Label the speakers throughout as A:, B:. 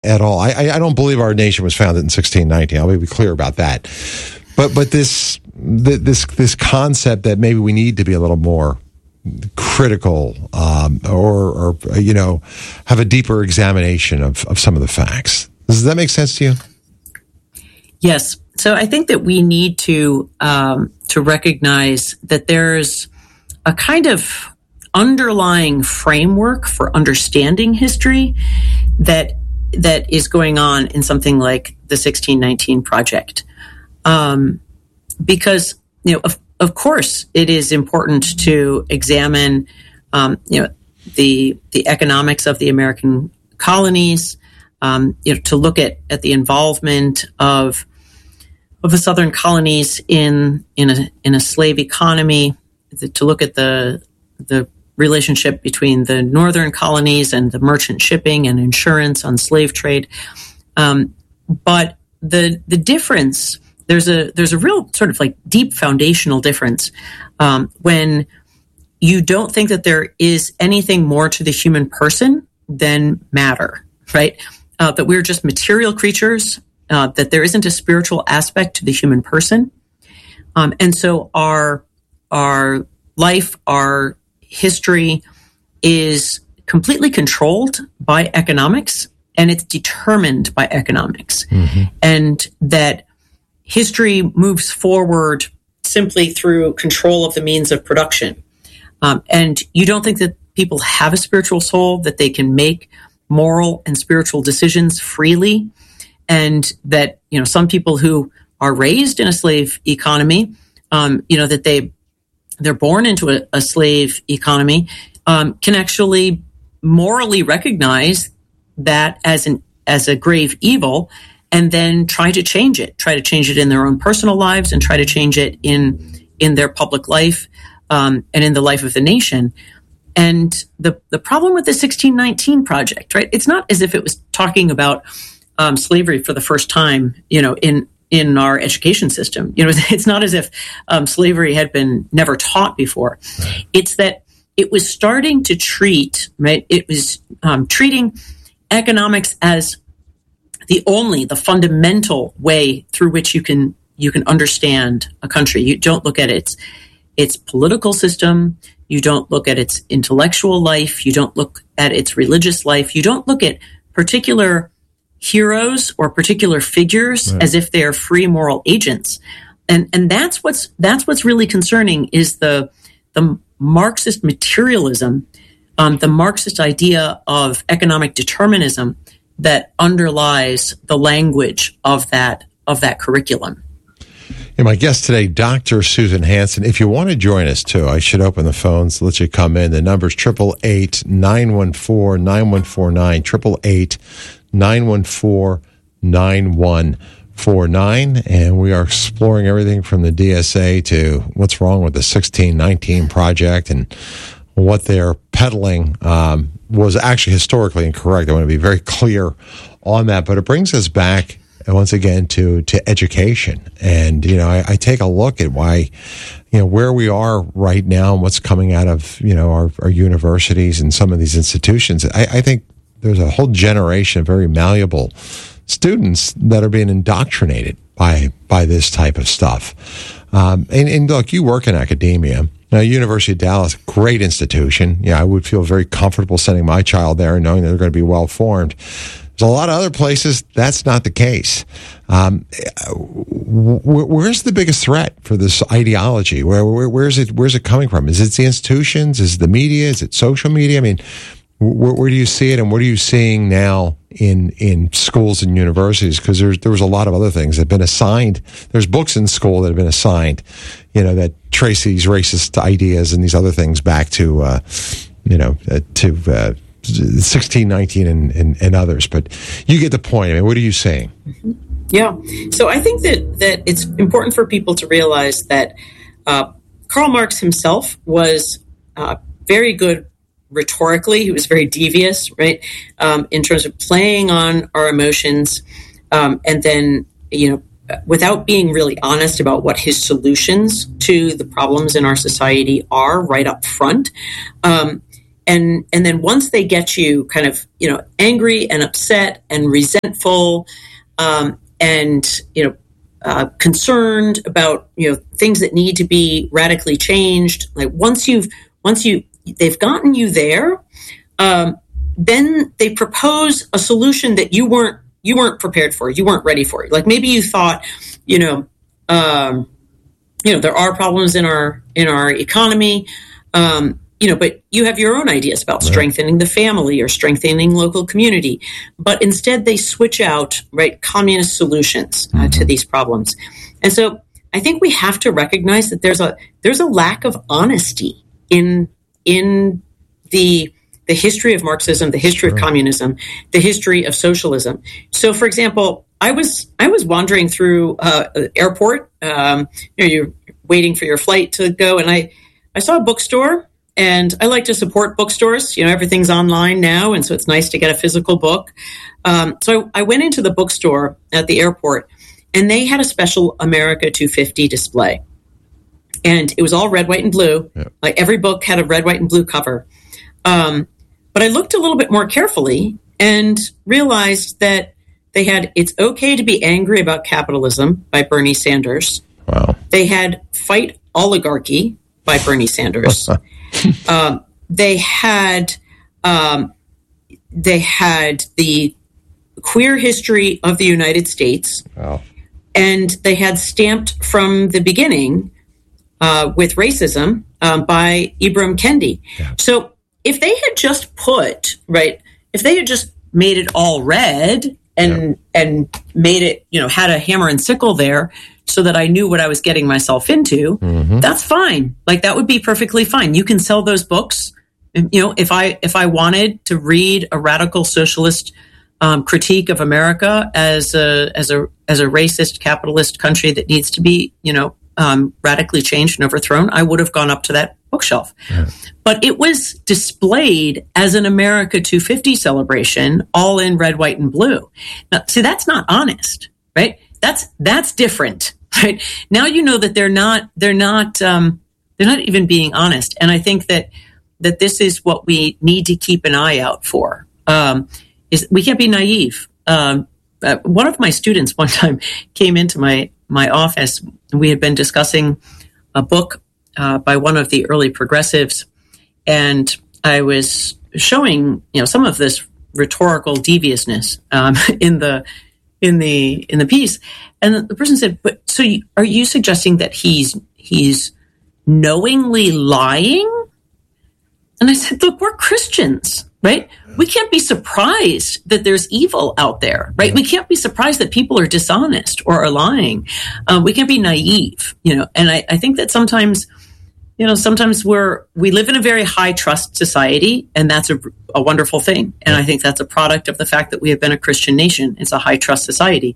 A: at all. I don't believe our nation was founded in 1619. I'll be clear about that. But this concept that maybe we need to be a little more critical, or have a deeper examination of some of the facts. Does that make sense to you?
B: Yes. So I think that we need to recognize that there's a kind of underlying framework for understanding history that is going on in something like the 1619 Project. Because, of course, it is important to examine, the economics of the American colonies, to look at the involvement of the Southern colonies in a slave economy, to look at the relationship between the northern colonies and the merchant shipping and insurance on slave trade. But the difference, there's a real sort of like deep foundational difference when you don't think that there is anything more to the human person than matter, right? That we're just material creatures, that there isn't a spiritual aspect to the human person. And so our life, our history is completely controlled by economics, and it's determined by economics. Mm-hmm. And that history moves forward simply through control of the means of production. And you don't think that people have a spiritual soul, that they can make moral and spiritual decisions freely, and that, some people who are raised in a slave economy, that they're born into a slave economy, can actually morally recognize that as a grave evil, and then try to change it in their own personal lives, and try to change it in their public life, and in the life of the nation. And the problem with the 1619 Project, right? It's not as if it was talking about slavery for the first time, in our education system. It's not as if slavery had been never taught before. Right. It's that it was starting to treat, right? It was treating economics as the fundamental way through which you can understand a country. You don't look at its political system. You don't look at its intellectual life. You don't look at its religious life. You don't look at particular heroes or particular figures as if they are free moral agents. And that's what's really concerning is the Marxist materialism, the Marxist idea of economic determinism that underlies the language of that curriculum.
A: And my guest today, Dr. Susan Hansen. If you want to join us too, I should open the phones, let you come in. The number's 888-914-9149, 888-914-9149. And we are exploring everything from the DSA to what's wrong with the 1619 Project, and what they're peddling was actually historically incorrect. I want to be very clear on that. But it brings us back once again to education. And, I take a look at why, where we are right now and what's coming out of, our universities and some of these institutions. I think there's a whole generation of very malleable students that are being indoctrinated by this type of stuff. And look, you work in academia. Now, University of Dallas, great institution. I would feel very comfortable sending my child there and knowing that they're going to be well formed. There's a lot of other places that's not the case. Where's the biggest threat for this ideology? Where's it coming from? Is it the institutions? Is it the media? Is it social media? I mean, where do you see it, and what are you seeing now in schools and universities? Because there was a lot of other things that have been assigned. There's books in school that have been assigned, that trace these racist ideas and these other things back to 1619 and others. But you get the point. I mean, what are you saying?
B: Yeah. So I think that it's important for people to realize that Karl Marx himself was very good rhetorically. He was very devious, right, in terms of playing on our emotions, and then, without being really honest about what his solutions to the problems in our society are right up front. And And then once they get you kind of, angry and upset and resentful, and, concerned about, things that need to be radically changed, like once they've gotten you there, then they propose a solution that you weren't prepared for, you weren't ready for. Like maybe you thought, there are problems in our economy, but you have your own ideas about strengthening the family or strengthening local community. But instead, they switch out communist solutions to these problems. And so, I think we have to recognize that there's a lack of honesty in the history of Marxism, the history of communism, the history of socialism. So, for example, I was wandering through the airport. You're waiting for your flight to go, and I saw a bookstore. And I like to support bookstores. Everything's online now, and so it's nice to get a physical book. So I went into the bookstore at the airport, and they had a special America 250 display. And it was all red, white, and blue. Yep. Like every book had a red, white, and blue cover. But I looked a little bit more carefully and realized that they had It's Okay to Be Angry About Capitalism by Bernie Sanders.
A: Wow.
B: They had Fight Oligarchy by Bernie Sanders. They had the Queer History of the United States.
A: Wow.
B: And they had Stamped from the Beginning with Racism by Ibram Kendi. Yeah. So if they had just if they had just made it all red and made it, had a hammer and sickle there so that I knew what I was getting myself into, that's fine. Like that would be perfectly fine. You can sell those books. If I wanted to read a radical socialist critique of America as a racist capitalist country that needs to be, radically changed and overthrown, I would have gone up to that bookshelf. Yeah. But it was displayed as an America 250 celebration, all in red, white, and blue. Now, see, that's not honest, right? That's different, right? Now you know that they're not even being honest. And I think that this is what we need to keep an eye out for. Is we can't be naive. One of my students one time came into my office, and we had been discussing a book by one of the early progressives, and I was showing some of this rhetorical deviousness in the piece, and the person said, "But so are you suggesting that he's knowingly lying?" And I said, "Look, we're Christians, right? We can't be surprised that there's evil out there, right? Yeah. We can't be surprised that people are dishonest or are lying. We can't be naive, And I think that sometimes we live in a very high trust society, and that's a wonderful thing. And I think that's a product of the fact that we have been a Christian nation. It's a high trust society.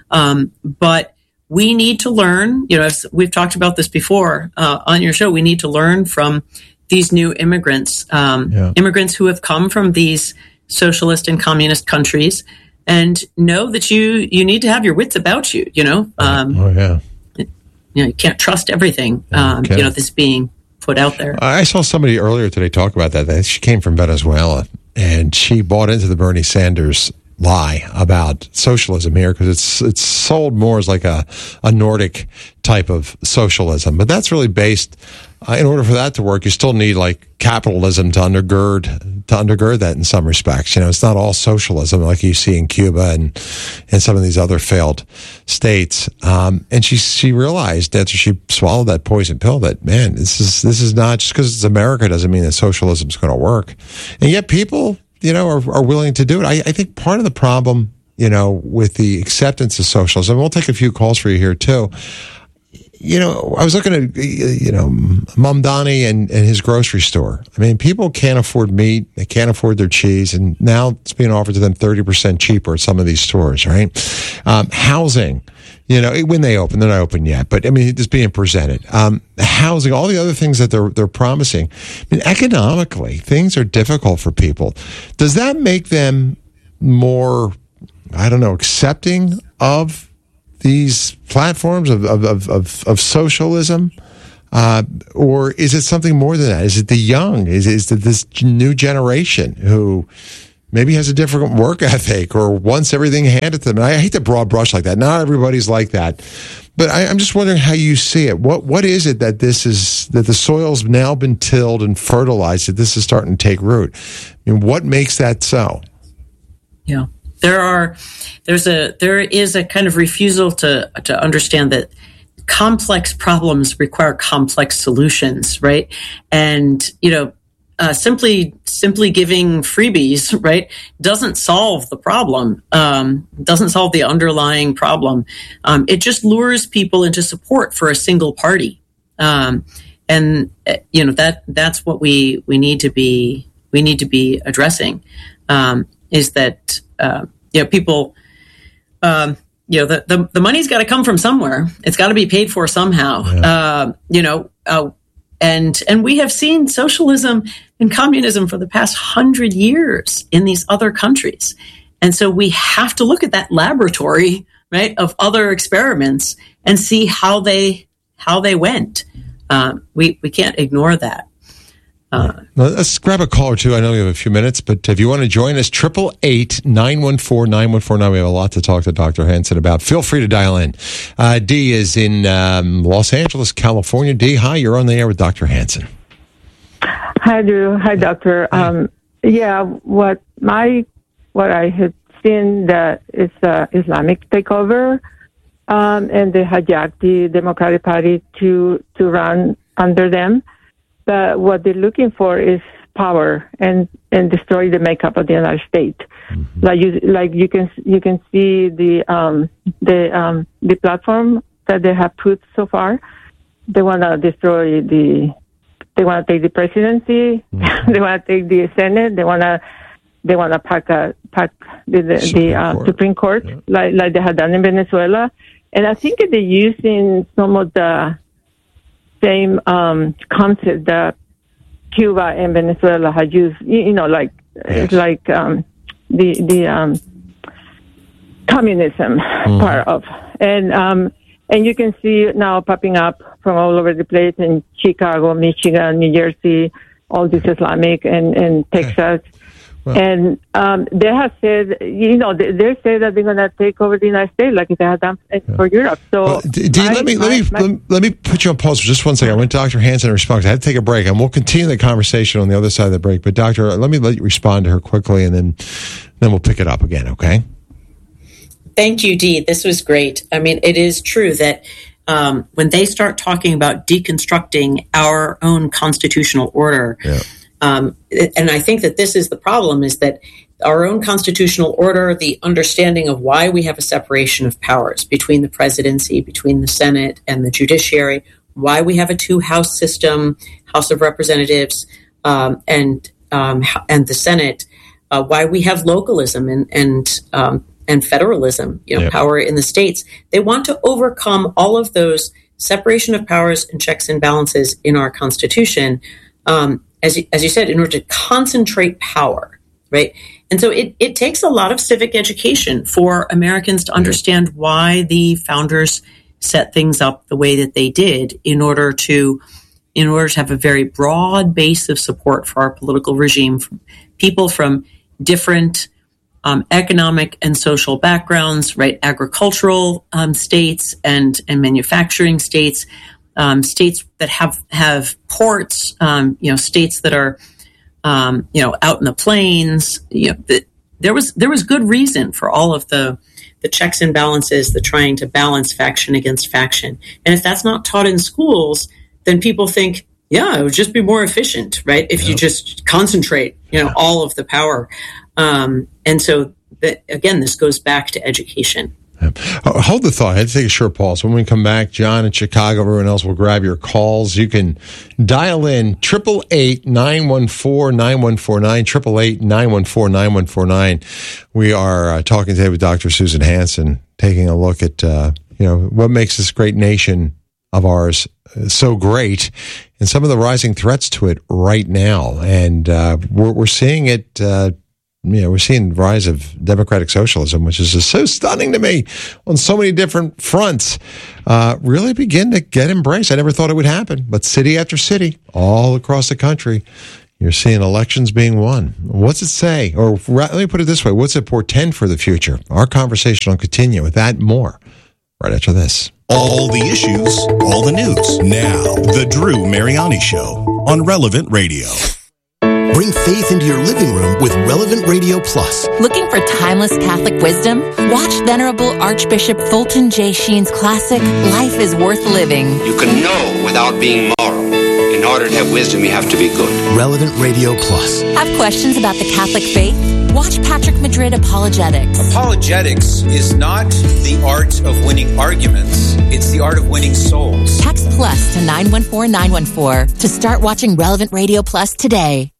B: But we need to learn, as we've talked about this before on your show, we need to learn from these new immigrants, immigrants who have come from these socialist and communist countries, and know that you need to have your wits about you, you can't trust everything, this being put out there.
A: I saw somebody earlier today talk about that. She came from Venezuela, and she bought into the Bernie Sanders lie about socialism here because it's sold more as like a Nordic type of socialism. But that's really based, in order for that to work, you still need like capitalism to undergird that in some respects. It's not all socialism like you see in Cuba and some of these other failed states. And she realized after she swallowed that poison pill that, man, this is not just because it's America doesn't mean that socialism is going to work. And yet people, are willing to do it. I think part of the problem, with the acceptance of socialism, we'll take a few calls for you here too. I was looking at, Mamdani and his grocery store. I mean, people can't afford meat. They can't afford their cheese. And now it's being offered to them 30% cheaper at some of these stores, right? Housing, when they open, they're not open yet, but I mean, it's being presented. Housing, all the other things that they're promising. I mean, economically, things are difficult for people. Does that make them more, accepting of these platforms of socialism? Or is it something more than that? Is it the young? Is it this new generation who maybe has a different work ethic or wants everything handed to them? And I hate the broad brush like that. Not everybody's like that. But I'm just wondering how you see it. What is it that that the soil's now been tilled and fertilized, that this is starting to take root? I mean, what makes that so?
B: Yeah. There is a kind of refusal to understand that complex problems require complex solutions, right? And, simply giving freebies, right, doesn't solve the problem, doesn't solve the underlying problem. It just lures people into support for a single party. That's what we need to be addressing, is that, people, the money's got to come from somewhere. It's got to be paid for somehow. Yeah. And we have seen socialism and communism for the past 100 years in these other countries. And so we have to look at that laboratory, right, of other experiments and see how they went. We can't ignore that.
A: Let's grab a call or two. I know we have a few minutes, but if you want to join us, 888-914-9149. We have a lot to talk to Dr. Hansen about. Feel free to dial in. Dee is in Los Angeles, California. Dee, hi, you're on the air with Dr. Hansen.
C: Hi, Drew. Hi, Doctor. What I had seen that is Islamic takeover, and they hijacked the Democratic Party to run under them. But what they're looking for is power and destroy the makeup of the United States. Mm-hmm. You can see the platform that they have put so far. They want to destroy they want to take the presidency. Mm-hmm. They want to take the Senate. They want to pack the Supreme Court, yeah, like they had done in Venezuela. And I think they're using some of the same concept that Cuba and Venezuela had used, yes, it's like the communism part of, and you can see it now popping up from all over the place in Chicago, Michigan, New Jersey, all this Islamic and Texas. Well, and they have said, they say that they're going to take over the United States like they have done for Europe. So,
A: let me put you on pause for just 1 second. I want Dr. Hansen to respond. I had to take a break, and we'll continue the conversation on the other side of the break. But Doctor, let you respond to her quickly, and then we'll pick it up again. Okay?
B: Thank you, Dee. This was great. I mean, it is true that when they start talking about deconstructing our own constitutional order. Yeah. And I think that this is the problem, is that our own constitutional order, the understanding of why we have a separation of powers between the presidency, between the Senate and the judiciary, why we have a two-house system, House of Representatives and the Senate, why we have localism and federalism, power in the states. They want to overcome all of those separation of powers and checks and balances in our Constitution, as you said, in order to concentrate power, right? And so it takes a lot of civic education for Americans to understand why the founders set things up the way that they did in order to have a very broad base of support for our political regime, from people from different economic and social backgrounds, right? Agricultural states and manufacturing states. States that have ports, states that are, out in the plains. There was good reason for all of the checks and balances, the trying to balance faction against faction. And if that's not taught in schools, then people think, it would just be more efficient, right? If you just concentrate, all of the power. And so, again, this goes back to education.
A: Hold the thought. I had to take a short pause. When we come back, John in Chicago, everyone else will grab your calls. You can dial in 888-914-9149, 888-914-9149. We are talking today with Dr. Susan Hansen, taking a look at what makes this great nation of ours so great, and some of the rising threats to it right now. And we're seeing it we're seeing the rise of democratic socialism, which is just so stunning to me on so many different fronts, really begin to get embraced. I never thought it would happen, but city after city, all across the country, you're seeing elections being won. What's it say? Or let me put it this way. What's it portend for the future? Our conversation will continue with that and more right after this.
D: All the issues, all the news. Now, The Drew Mariani Show on Relevant Radio.
E: Bring faith into your living room with Relevant Radio Plus.
F: Looking for timeless Catholic wisdom? Watch Venerable Archbishop Fulton J. Sheen's classic, Life is Worth Living.
G: You can know without being moral. In order to have wisdom, you have to be good.
E: Relevant Radio Plus.
F: Have questions about the Catholic faith? Watch Patrick Madrid Apologetics.
H: Apologetics is not the art of winning arguments. It's the art of winning souls.
F: Text plus to 914-914 to start watching Relevant Radio Plus today.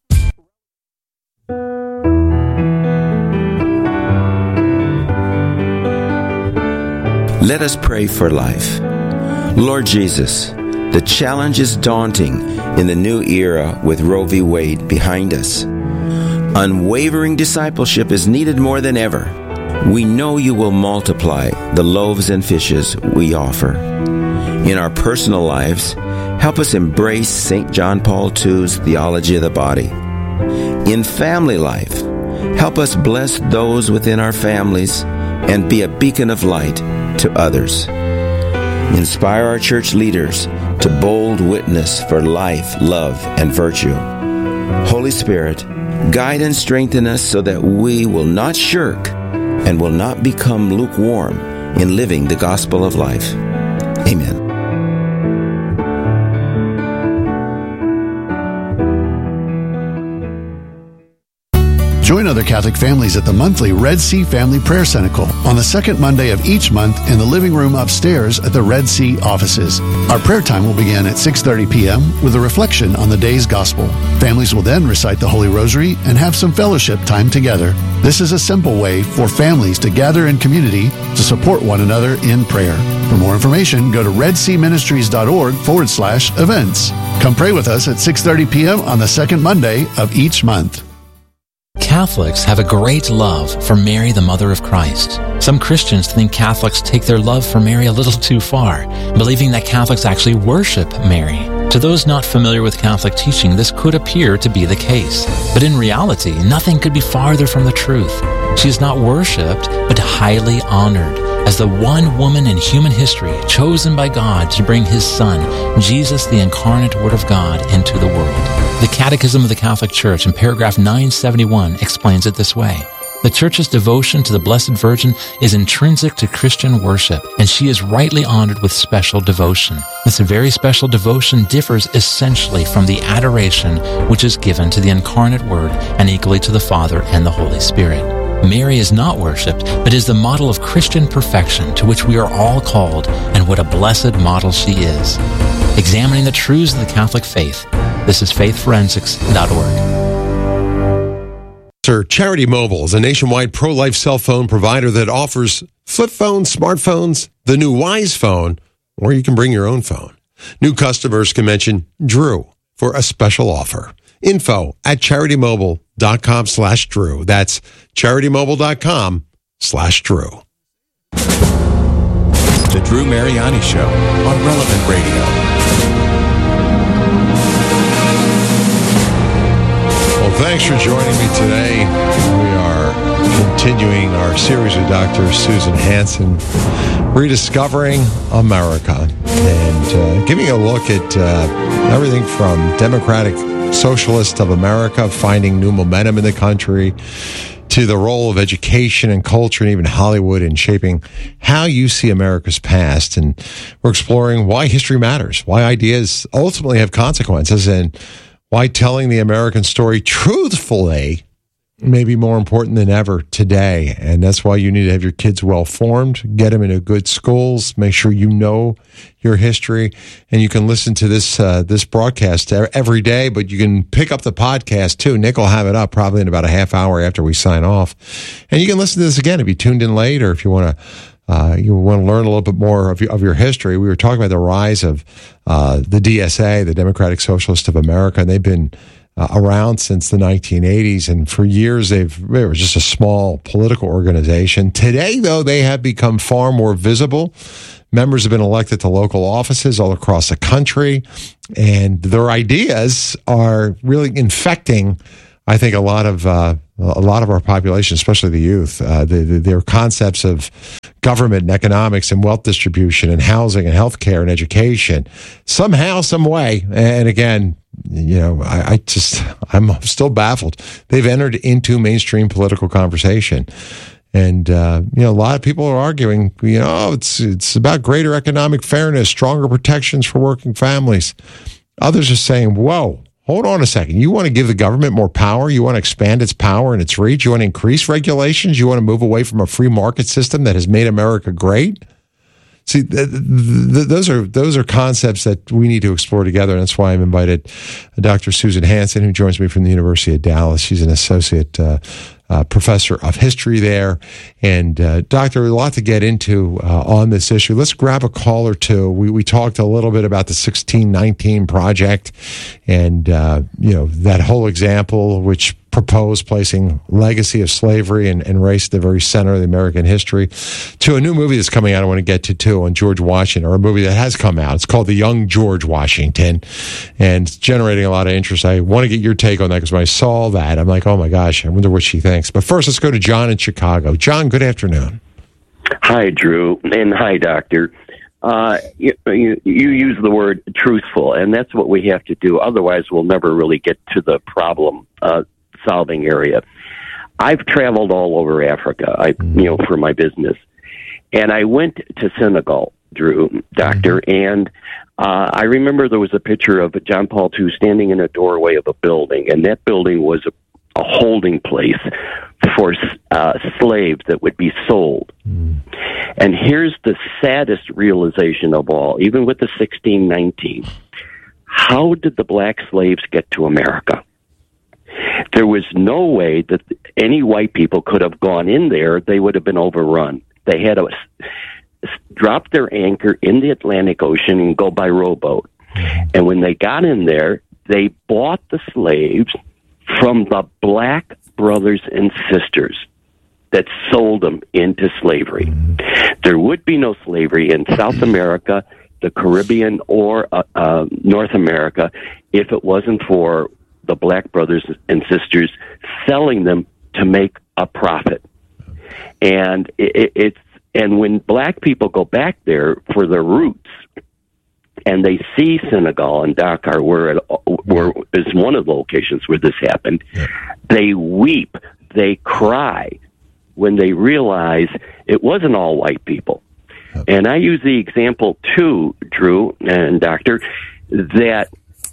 I: Let us pray for life. Lord Jesus, the challenge is daunting in the new era with Roe v. Wade behind us. Unwavering discipleship is needed more than ever. We know you will multiply the loaves and fishes we offer. In our personal lives, help us embrace St. John Paul II's theology of the body. In family life, help us bless those within our families and be a beacon of light to others. Inspire our church leaders to bold witness for life, love, and virtue. Holy Spirit, guide and strengthen us so that we will not shirk and will not become lukewarm in living the gospel of life. Amen.
J: Join other Catholic families at the monthly Red Sea Family Prayer Cenacle on the second Monday of each month in the living room upstairs at the Red Sea offices. Our prayer time will begin at 6:30 p.m. with a reflection on the day's gospel. Families will then recite the Holy Rosary and have some fellowship time together. This is a simple way for families to gather in community to support one another in prayer. For more information, go to redseaministries.org/events. Come pray with us at 6:30 p.m. on the second Monday of each month.
K: Catholics have a great love for Mary, the Mother of Christ. Some Christians think Catholics take their love for Mary a little too far, believing that Catholics actually worship Mary. To those not familiar with Catholic teaching, this could appear to be the case. But in reality, nothing could be farther from the truth. She is not worshipped, but highly honored as the one woman in human history chosen by God to bring His Son, Jesus, the incarnate Word of God, into the world. The Catechism of the Catholic Church in paragraph 971 explains it this way. The Church's devotion to the Blessed Virgin is intrinsic to Christian worship, and she is rightly honored with special devotion. This very special devotion differs essentially from the adoration which is given to the incarnate Word and equally to the Father and the Holy Spirit. Mary is not worshipped, but is the model of Christian perfection to which we are all called, and what a blessed model she is. Examining the truths of the Catholic faith, this is faithforensics.org.
A: Charity Mobile is a nationwide pro-life cell phone provider that offers flip phones, smartphones, the new Wise phone, or you can bring your own phone. New customers can mention Drew for a special offer. Info at CharityMobile.com/Drew. That's CharityMobile.com/Drew.
D: The Drew Mariani Show on Relevant Radio.
A: Well, thanks for joining me today. We are continuing our series with Dr. Susan Hansen, Rediscovering America, and giving a look at everything from democratic socialists of America finding new momentum in the country to the role of education and culture and even Hollywood in shaping how you see America's past. And we're exploring why history matters, why ideas ultimately have consequences, and why telling the American story truthfully may be more important than ever today. And that's why you need to have your kids well-formed, get them into good schools, make sure you know your history. And you can listen to this broadcast every day, but you can pick up the podcast too. Nick will have it up probably in about a half hour after we sign off. And you can listen to this again if you tuned in late, or if you want to learn a little bit more of your history. We were talking about the rise of the DSA, the Democratic Socialists of America, and they've been around since the 1980s, and for years they were just a small political organization. Today, though, they have become far more visible. Members have been elected to local offices all across the country, and their ideas are really infecting, I think, a lot of our population, especially the youth. Their concepts of government and economics and wealth distribution and housing and healthcare and education, somehow, some way. And again, I'm still baffled. They've entered into mainstream political conversation. And, a lot of people are arguing, it's about greater economic fairness, stronger protections for working families. Others are saying, whoa, hold on a second. You want to give the government more power? You want to expand its power and its reach? You want to increase regulations? You want to move away from a free market system that has made America great? See, those are concepts that we need to explore together, and that's why I've invited Dr. Susan Hansen, who joins me from the University of Dallas. She's an associate professor of history there. And Doctor, a lot to get into on this issue. Let's grab a call or two. We talked a little bit about the 1619 Project and, that whole example, which proposed placing legacy of slavery and race at the very center of the American history, to a new movie that's coming out I want to get to, too, on George Washington, or a movie that has come out. It's called The Young George Washington, and it's generating a lot of interest. I want to get your take on that, because when I saw that, I'm like, oh, my gosh, I wonder what she thinks. But first, let's go to John in Chicago. John, good afternoon.
L: Hi, Drew, and hi, Doctor. You use the word truthful, and that's what we have to do. Otherwise, we'll never really get to the problem solving area. I've traveled all over Africa, for my business, and I went to Senegal, Drew, Doctor, and I remember there was a picture of John Paul II standing in a doorway of a building, and that building was a holding place for slaves that would be sold. And here's the saddest realization of all, even with the 1619. How did the black slaves get to America? There was no way that any white people could have gone in there. They would have been overrun. They had to drop their anchor in the Atlantic Ocean and go by rowboat. And when they got in there, they bought the slaves from the black brothers and sisters that sold them into slavery. There would be no slavery in South America, the Caribbean, or North America if it wasn't for the black brothers and sisters selling them to make a profit. And and when black people go back there for their roots, and they see Senegal and Dakar, where is one of the locations where this happened, they weep, they cry when they realize it wasn't all white people. And I use the example too, Drew and Doctor, that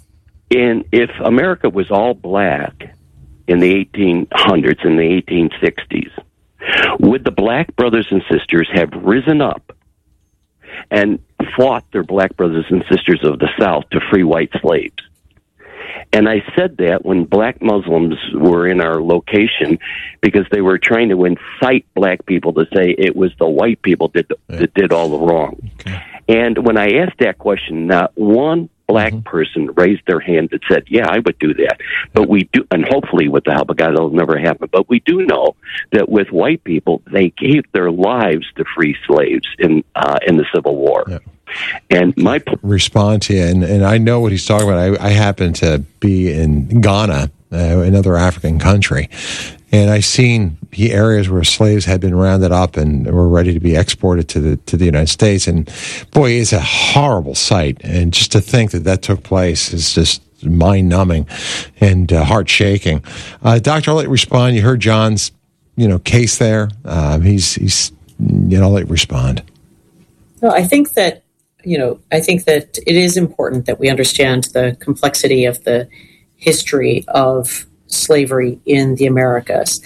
L: if America was all black in the 1800s and the 1860s, would the black brothers and sisters have risen up and fought their black brothers and sisters of the South to free white slaves? And I said that when black Muslims were in our location, because they were trying to incite black people to say it was the white people that did all the wrong. Okay. And when I asked that question, not one black person raised their hand that said, yeah, I would do that. But we do, and hopefully with the help of God, that'll never happen. But we do know that with white people, they gave their lives to free slaves in the Civil War. Yeah. And my
A: respond to you, and I know what he's talking about. I happen to be in Ghana, another African country, and I've seen the areas where slaves had been rounded up and were ready to be exported to the United States. And boy, it's a horrible sight. And just to think that took place is just mind-numbing and heart-shaking. Doctor, I'll let you respond. You heard John's case there. He's I'll let you respond.
B: No, I think that it is important that we understand the complexity of the history of slavery in the Americas.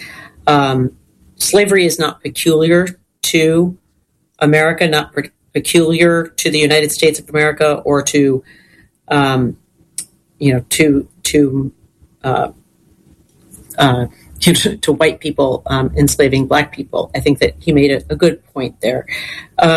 B: Slavery is not peculiar to America, not peculiar to the United States of America, or to white people enslaving black people. I think that he made a good point there.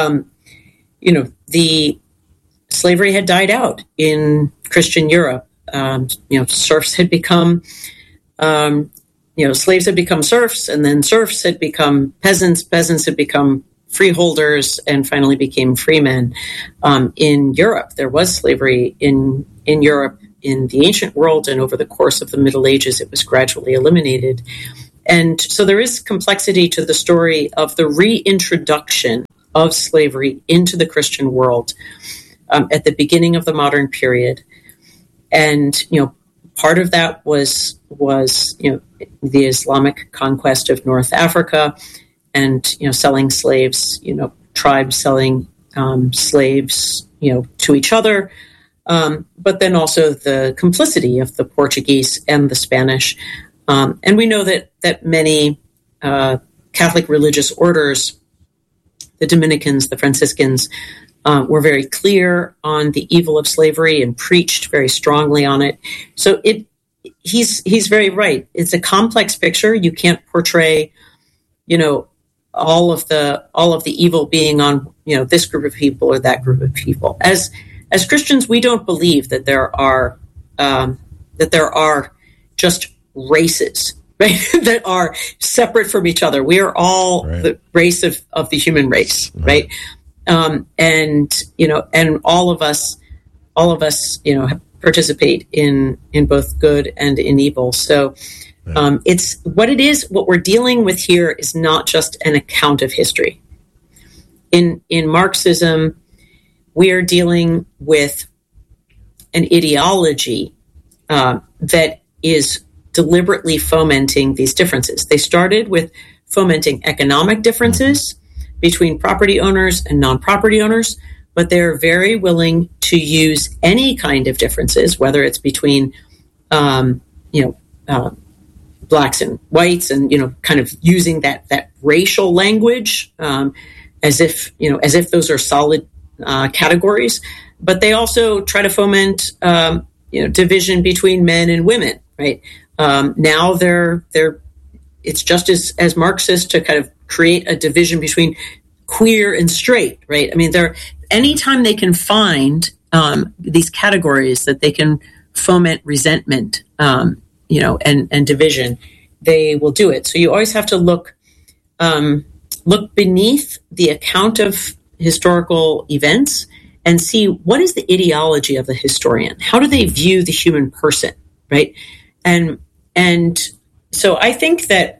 B: The slavery had died out in Christian Europe serfs had become, slaves had become serfs, and then serfs had become peasants. Peasants had become freeholders, and finally became freemen. In Europe, there was slavery in Europe in the ancient world, and over the course of the Middle Ages, it was gradually eliminated. And so there is complexity to the story of the reintroduction of slavery into the Christian world at the beginning of the modern period. And, part of that was the Islamic conquest of North Africa and, selling slaves, tribes selling slaves, to each other. But then also the complicity of the Portuguese and the Spanish. And we know that many Catholic religious orders, the Dominicans, the Franciscans, were very clear on the evil of slavery and preached very strongly on it. So he's very right. It's a complex picture. You can't portray, all of the evil being on this group of people or that group of people. As Christians, we don't believe that there are just races, right, that are separate from each other. We are all the race of the human race, right? And all of us, participate in both good and in evil. So, it's what it is. What we're dealing with here is not just an account of history. In Marxism, we are dealing with an ideology that is deliberately fomenting these differences. They started with fomenting economic differences between property owners and non-property owners, but they're very willing to use any kind of differences, whether it's between, blacks and whites, and kind of using that racial language as if those are solid categories. But they also try to foment, division between men and women, right? Now it's just as Marxist to kind of create a division between queer and straight, right? I mean, anytime they can find these categories that they can foment resentment, and division, they will do it. So you always have to look beneath the account of historical events and see what is the ideology of the historian. How do they view the human person, right? And so I think that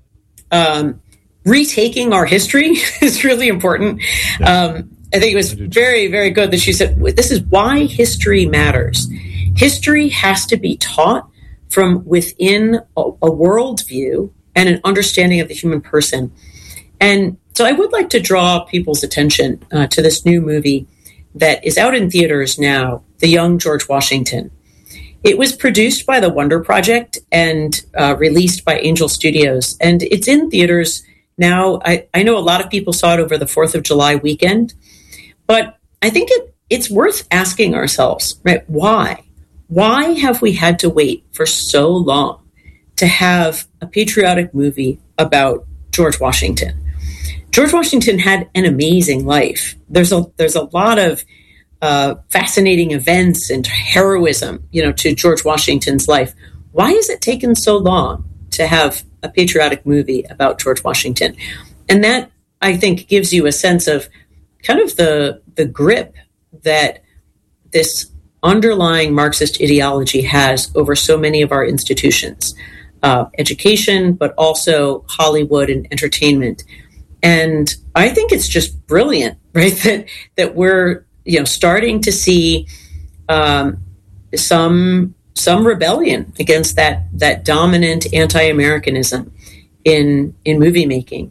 B: retaking our history is really important. I think it was very, very good that she said, this is why history matters. History has to be taught from within a worldview and an understanding of the human person. And so I would like to draw people's attention to this new movie that is out in theaters now, The Young George Washington. It was produced by the Wonder Project and released by Angel Studios. And it's in theaters now. I know a lot of people saw it over the 4th of July weekend, but I think it's worth asking ourselves, right? Why? Why have we had to wait for so long to have a patriotic movie about George Washington? George Washington had an amazing life. There's a lot of fascinating events and heroism, to George Washington's life. Why has it taken so long to have a patriotic movie about George Washington? And that, I think, gives you a sense of kind of the grip that this underlying Marxist ideology has over so many of our institutions, education, but also Hollywood and entertainment. And I think it's just brilliant, right? That we're starting to see some rebellion against that dominant anti-Americanism in movie making.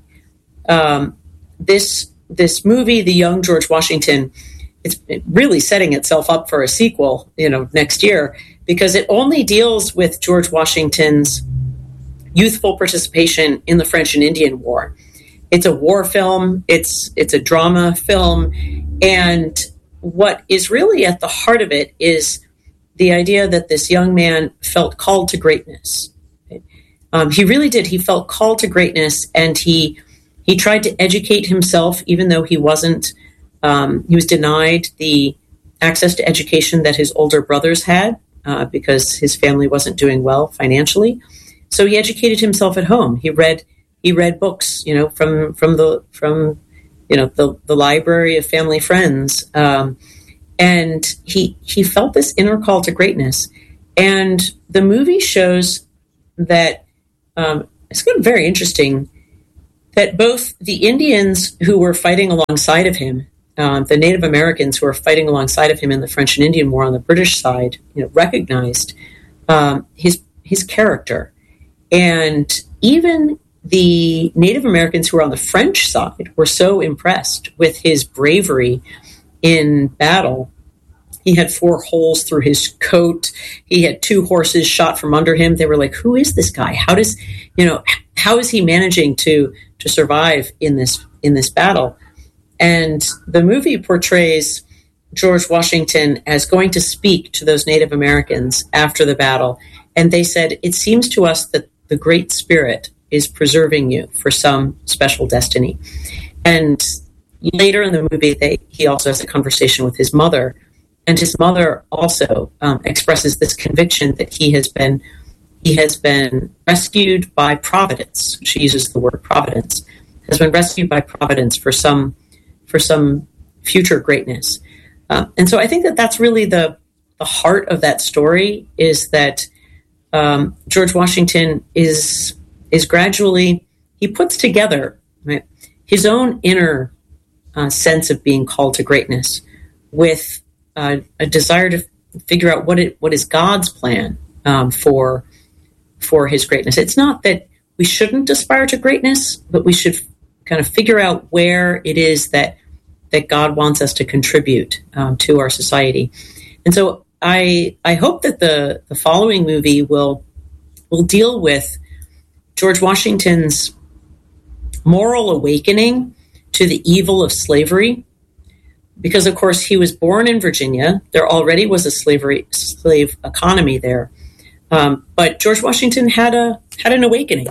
B: This movie, The Young George Washington, it's really setting itself up for a sequel, next year, because it only deals with George Washington's youthful participation in the French and Indian War. It's a war film. It's a drama film. And what is really at the heart of it is the idea that this young man felt called to greatness. He really did. He felt called to greatness, and he tried to educate himself, even though he wasn't. He was denied the access to education that his older brothers had. because his family wasn't doing well financially. So he educated himself at home. He read books, from the library of family friends, and he felt this inner call to greatness. And the movie shows that it's kind of very interesting that both the Indians who were fighting alongside of him, the Native Americans who were fighting alongside of him in the French and Indian War on the British side, recognized his character, and even the Native Americans who were on the French side were so impressed with his bravery in battle. He had 4 holes through his coat. He had 2 horses shot from under him. They were like, "Who is this guy? How is he managing to survive in this battle?" And the movie portrays George Washington as going to speak to those Native Americans after the battle, and they said, "It seems to us that the Great Spirit is preserving you for some special destiny." And later in the movie, he also has a conversation with his mother. And his mother also expresses this conviction that he has been rescued by Providence. She uses the word Providence. Has been rescued by Providence for some future greatness. And so I think that that's really the heart of that story, is that George Washington is gradually, he puts together, right, his own inner sense of being called to greatness with a desire to figure out what is God's plan for his greatness. It's not that we shouldn't aspire to greatness, but we should kind of figure out where it is that God wants us to contribute to our society. And so I hope that the following movie will deal with George Washington's moral awakening to the evil of slavery. Because, of course, he was born in Virginia. There already was a slave economy there. But George Washington had an awakening.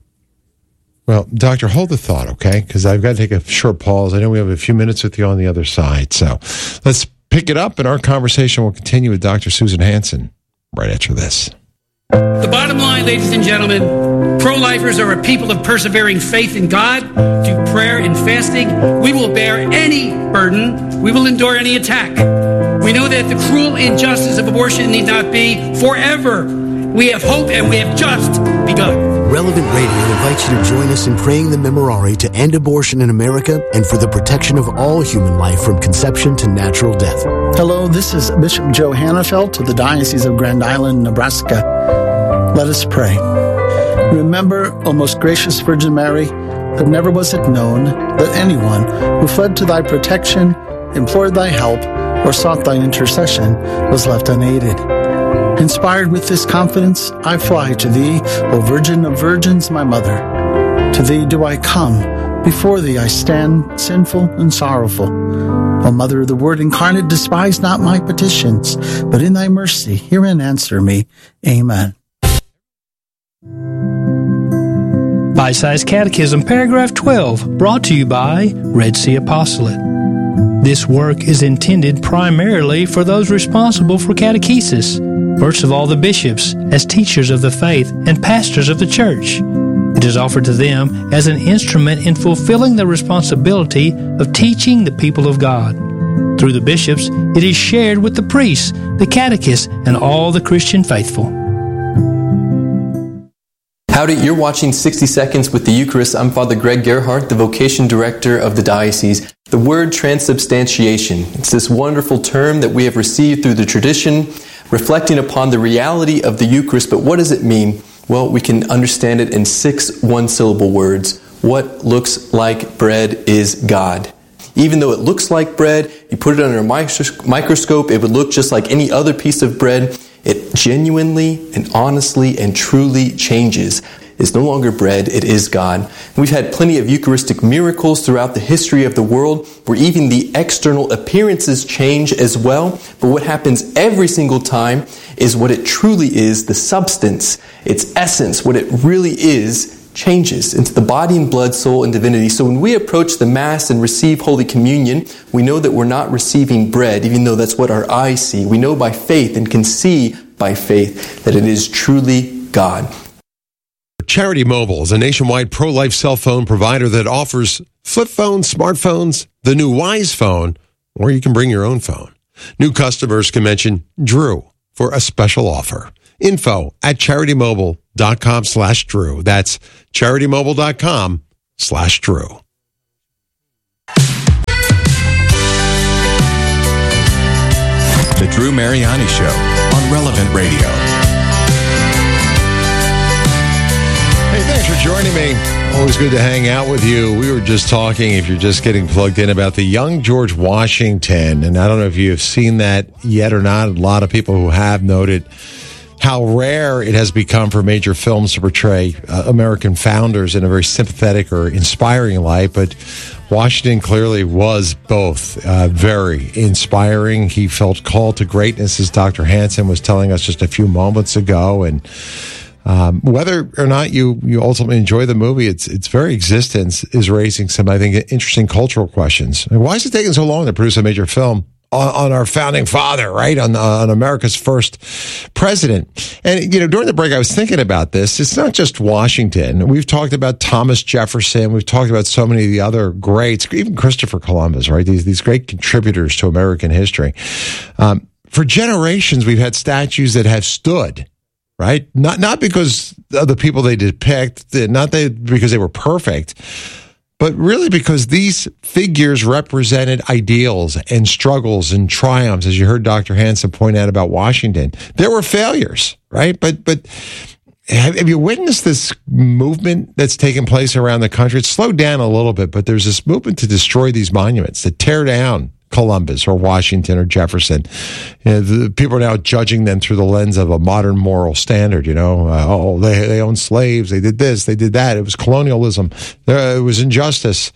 A: Well, Doctor, hold the thought, okay? Because I've got to take a short pause. I know we have a few minutes with you on the other side. So let's pick it up, and our conversation will continue with Dr. Susan Hansen right after this.
M: The bottom line, ladies and gentlemen, pro-lifers are a people of persevering faith in God, through prayer and fasting. We will bear any burden. We will endure any attack. We know that the cruel injustice of abortion need not be forever. We have hope, and we have just begun.
E: Relevant Radio invites you to join us in praying the Memorare to end abortion in America and for the protection of all human life from conception to natural death.
N: Hello, this is Bishop Joe Hannafelt of the Diocese of Grand Island, Nebraska. Let us pray. Remember, O most gracious Virgin Mary, that never was it known that anyone who fled to thy protection, implored thy help, or sought thy intercession was left unaided. Inspired with this confidence, I fly to thee, O Virgin of Virgins, my mother. To thee do I come, before thee I stand, sinful and sorrowful. O Mother of the Word incarnate, despise not my petitions, but in thy mercy hear and answer me. Amen.
O: Bite-Sized Catechism, paragraph 12, brought to you by Red Sea Apostolate. This work is intended primarily for those responsible for catechesis, first of all the bishops, as teachers of the faith and pastors of the church. It is offered to them as an instrument in fulfilling the responsibility of teaching the people of God. Through the bishops, it is shared with the priests, the catechists, and all the Christian faithful.
P: Howdy, you're watching 60 Seconds with the Eucharist. I'm Father Greg Gerhardt, the Vocation Director of the Diocese. The word transubstantiation, it's this wonderful term that we have received through the tradition, reflecting upon the reality of the Eucharist. But what does it mean? Well, we can understand it in 6 one-syllable words. What looks like bread is God. Even though it looks like bread, you put it under a microscope, it would look just like any other piece of bread. It genuinely and honestly and truly changes. It's no longer bread, it is God. We've had plenty of Eucharistic miracles throughout the history of the world where even the external appearances change as well. But what happens every single time is what it truly is, the substance, its essence, what it really is, changes into the body and blood, soul, and divinity. So when we approach the Mass and receive Holy Communion, we know that we're not receiving bread, even though that's what our eyes see. We know by faith and can see by faith that it is truly God.
A: Charity Mobile is a nationwide pro-life cell phone provider that offers flip phones, smartphones, the new Wise phone, or you can bring your own phone. New customers can mention Drew for a special offer. Info at CharityMobile.com/Drew. That's CharityMobile.com/Drew.
D: The Drew Mariani Show on Relevant Radio.
A: Hey, thanks for joining me. Always good to hang out with you. We were just talking, if you're just getting plugged in, about the young George Washington. And I don't know if you've seen that yet or not. A lot of people who have noted how rare it has become for major films to portray American founders in a very sympathetic or inspiring light. But Washington clearly was both very inspiring. He felt called to greatness, as Dr. Hansen was telling us just a few moments ago. And whether or not you ultimately enjoy the movie, its very existence is raising some, I think, interesting cultural questions. And why is it taking so long to produce a major film on our founding father, right? On America's first president. And, during the break, I was thinking about this. It's not just Washington. We've talked about Thomas Jefferson. We've talked about so many of the other greats, even Christopher Columbus, right? These great contributors to American history. For generations, we've had statues that have stood, right? Not because of the people they depict, because they were perfect, but really because these figures represented ideals and struggles and triumphs, as you heard Dr. Hansen point out about Washington. There were failures, right? But have you witnessed this movement that's taken place around the country? It's slowed down a little bit, but there's this movement to destroy these monuments, to tear down Columbus or Washington or Jefferson. The people are now judging them through the lens of a modern moral standard. They owned slaves. They did this. They did that. It was colonialism. It was injustice.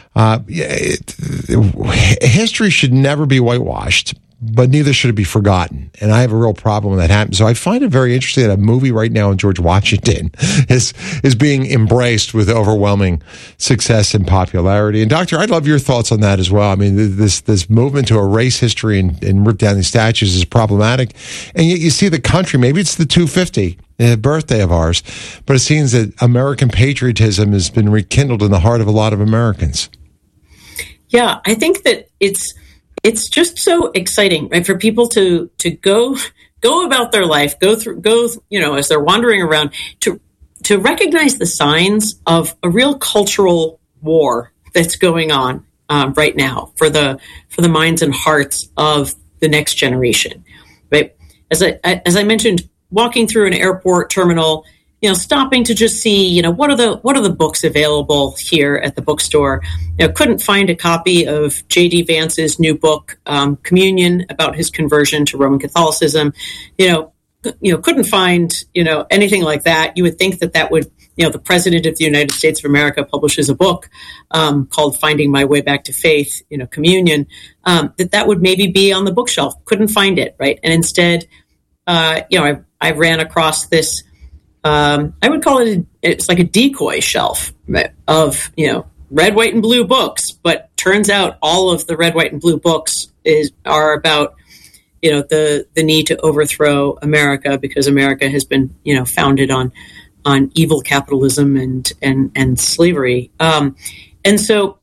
A: History should never be whitewashed, but neither should it be forgotten. And I have a real problem when that happens. So I find it very interesting that a movie right now on George Washington is being embraced with overwhelming success and popularity. And Doctor, I'd love your thoughts on that as well. I mean, this movement to erase history and rip down these statues is problematic. And yet you see the country, maybe it's the 250th birthday of ours, but it seems that American patriotism has been rekindled in the heart of a lot of Americans.
B: Yeah, I think that it's just so exciting, right, for people to go about their life, as they're wandering around, to recognize the signs of a real cultural war that's going on right now for the minds and hearts of the next generation, right? As I mentioned, walking through an airport terminal, stopping to just see, what are the books available here at the bookstore. Couldn't find a copy of J.D. Vance's new book, Communion, about his conversion to Roman Catholicism. Couldn't find, anything like that. You would think that would, the President of the United States of America publishes a book called Finding My Way Back to Faith, Communion, that would maybe be on the bookshelf. Couldn't find it, right? And instead, I ran across this, I would call it's like a decoy shelf of, red, white, and blue books. But turns out all of the red, white, and blue books are about, the need to overthrow America because America has been, founded on evil capitalism and slavery. And so,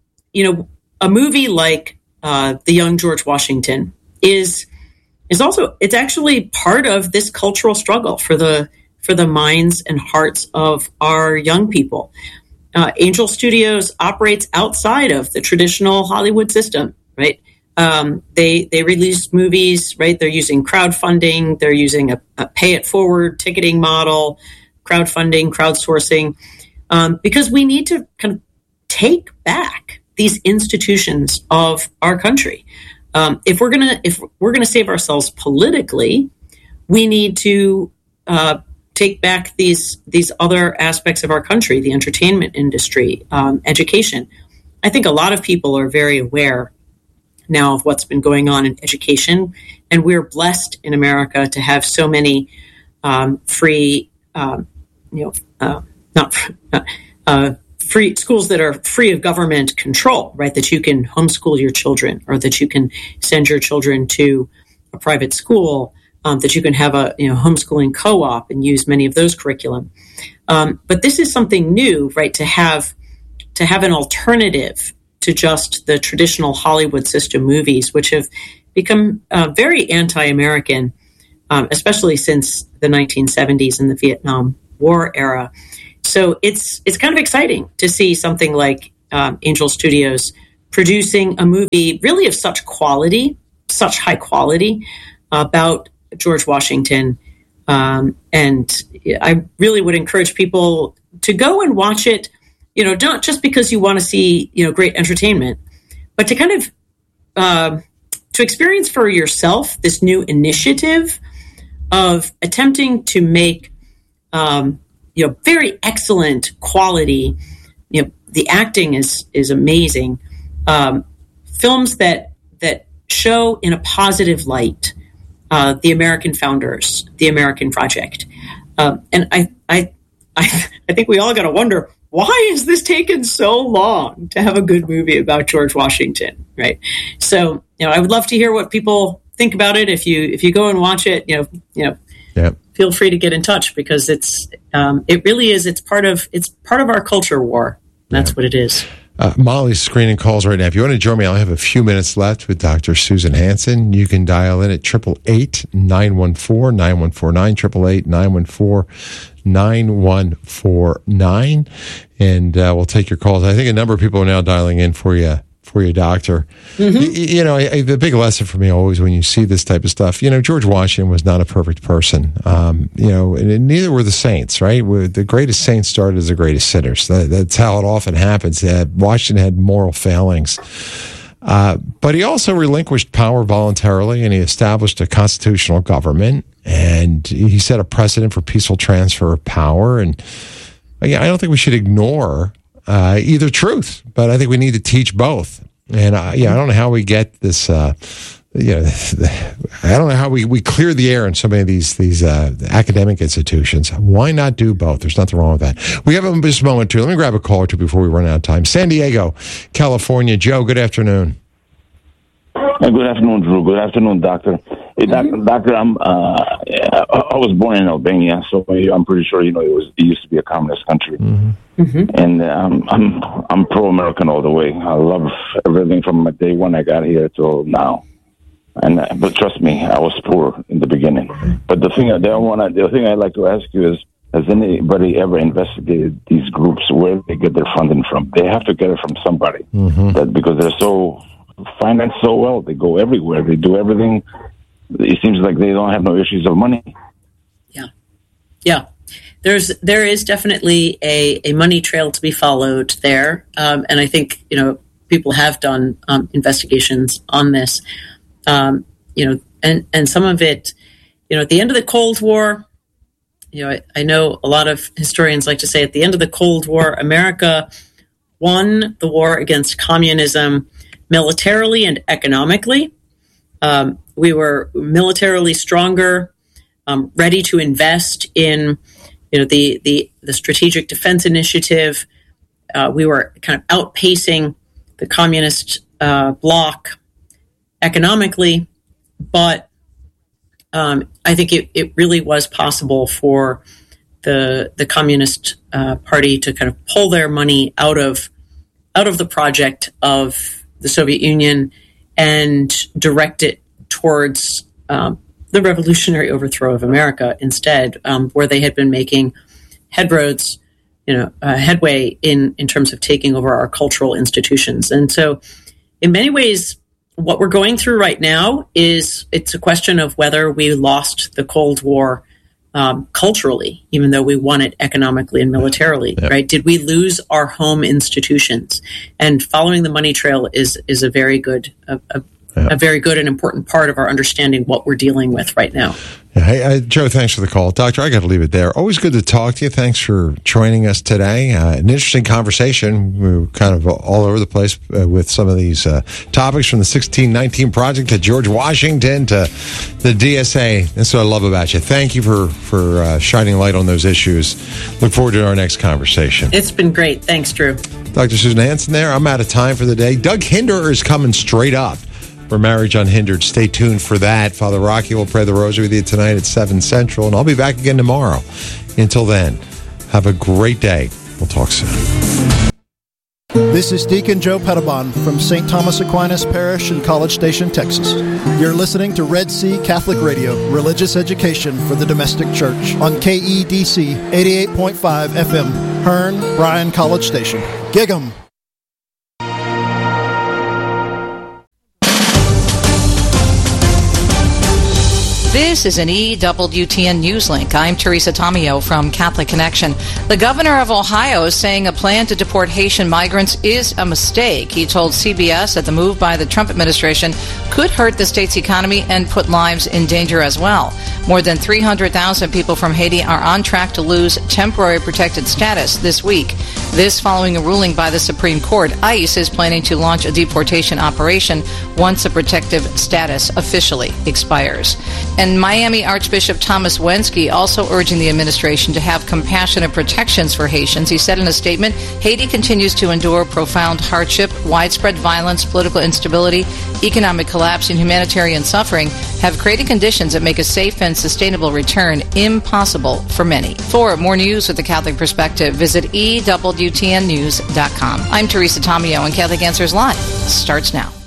B: a movie like The Young George Washington is also, it's actually part of this cultural struggle for the minds and hearts of our young people. Angel Studios operates outside of the traditional Hollywood system, right? They release movies, right? They're using crowdfunding. They're using a pay-it-forward ticketing model, crowdfunding, crowdsourcing, because we need to kind of take back these institutions of our country. If we're gonna save ourselves politically, we need to take back these other aspects of our country, the entertainment industry, education. I think a lot of people are very aware now of what's been going on in education, and we're blessed in America to have so many free, free schools that are free of government control, right? That you can homeschool your children, or that you can send your children to a private school. that you can have a homeschooling co-op and use many of those curriculum. But this is something new, right? To have an alternative to just the traditional Hollywood system movies, which have become very anti-American, especially since the 1970s and the Vietnam War era. So it's kind of exciting to see something like Angel Studios producing a movie really of such high quality about George Washington. And I really would encourage people to go and watch it, not just because you want to see, great entertainment, but to kind of to experience for yourself this new initiative of attempting to make, very excellent quality. The acting is amazing. Films that show in a positive light the American founders, the American project, and I think we all got to wonder, why has this taken so long to have a good movie about George Washington, right? So I would love to hear what people think about it. If you go and watch it, feel free to get in touch, because it really is. It's part of our culture war. That's what it is.
A: Molly's screening calls right now. If you want to join me, I'll have a few minutes left with Dr. Susan Hansen. You can dial in at 888-914-9149, 888-914-9149, and we'll take your calls. I think a number of people are now dialing in for you, doctor. Mm-hmm. The big lesson for me always when you see this type of stuff, George Washington was not a perfect person. And neither were the saints, right? The greatest saints started as the greatest sinners. That's how it often happens. Washington had moral failings. But he also relinquished power voluntarily, and he established a constitutional government, and he set a precedent for peaceful transfer of power. And I don't think we should ignore either truth, but I think we need to teach both. And I don't know how we get this. I don't know how we clear the air in so many of these academic institutions. Why not do both? There's nothing wrong with that. We have just a moment too. Let me grab a call or two before we run out of time. San Diego, California. Joe, good afternoon.
Q: Good afternoon, Drew. Good afternoon, Doctor. Hey, Doctor, I was born in Albania, so I'm pretty sure it used to be a communist country. Mm-hmm. Mm-hmm. And I'm pro-American all the way. I love everything from the day when I got here till now. But trust me, I was poor in the beginning. But the thing I'd like to ask you is, has anybody ever investigated these groups, where they get their funding from? They have to get it from somebody. Mm-hmm. Because they're so financed so well, they go everywhere. They do everything. It seems like they don't have no issues of money.
B: Yeah. There is definitely a money trail to be followed there, and I think people have done investigations on this. And some of it, at the end of the Cold War, I know a lot of historians like to say at the end of the Cold War, America won the war against communism militarily and economically. We were militarily stronger, ready to invest in, the Strategic Defense Initiative. We were kind of outpacing the communist bloc economically, but I think it really was possible for the Communist Party to kind of pull their money out of the project of the Soviet Union and direct it towards the revolutionary overthrow of America instead, where they had been making headway in terms of taking over our cultural institutions. And so in many ways, what we're going through right now it's a question of whether we lost the Cold War culturally, even though we won it economically and militarily, right? Did we lose our home institutions? And following the money trail is a very good a very good and important part of our understanding what we're dealing with right now.
A: Hey, Joe, thanks for the call. Doctor, I got to leave it there. Always good to talk to you. Thanks for joining us today. An interesting conversation. We were kind of all over the place with some of these topics, from the 1619 Project to George Washington to the DSA. That's what I love about you. Thank you for shining light on those issues. Look forward to our next conversation.
B: It's been great. Thanks, Drew.
A: Dr. Susan Hansen there. I'm out of time for the day. Doug Hinderer is coming straight up. for Marriage Unhindered. Stay tuned for that. Father Rocky will pray the rosary with you tonight at 7 Central, and I'll be back again tomorrow. Until then, have a great day. We'll talk soon.
R: This is Deacon Joe Pettibon from St. Thomas Aquinas Parish in College Station, Texas. You're listening to Red Sea Catholic Radio, religious education for the domestic church on KEDC 88.5 FM, Hearn, Bryan, College Station. Gig 'em!
S: This is an EWTN Newslink. I'm Teresa Tomeo from Catholic Connection. The governor of Ohio is saying a plan to deport Haitian migrants is a mistake. He told CBS that the move by the Trump administration could hurt the state's economy and put lives in danger as well. More than 300,000 people from Haiti are on track to lose temporary protected status this week. This following a ruling by the Supreme Court. ICE is planning to launch a deportation operation once a protective status officially expires. And Miami Archbishop Thomas Wensky also urging the administration to have compassionate protections for Haitians. He said in a statement, Haiti continues to endure profound hardship, widespread violence, political instability, economic collapse, and humanitarian suffering have created conditions that make a safe and sustainable return impossible for many. For more news with the Catholic perspective, visit EWTNnews.com. I'm Teresa Tomeo, and Catholic Answers Live starts now.